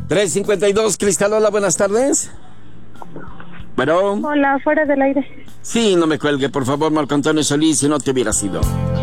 352, Cristal, hola, buenas tardes. Bueno. Hola, fuera del aire. Sí, no me cuelgue, por favor, Marco Antonio Solís, si no te hubiera sido.